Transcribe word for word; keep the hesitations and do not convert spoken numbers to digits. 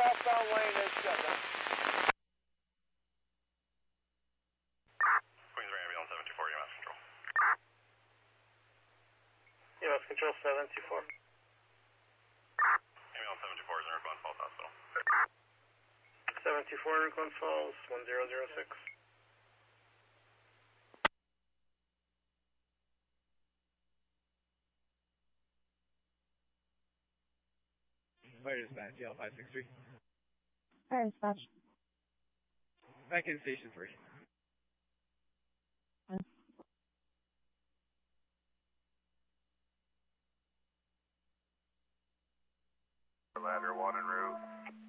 southbound lane is shut down. Queensbury Ambulance seven two four, E M S Control. E M S Control seven two four. Ambulance seven two four is in Glens Falls Hospital. seven two four in Glens Falls, one zero zero six. Fire dispatch, L five six three. Fire dispatch. Back in station three.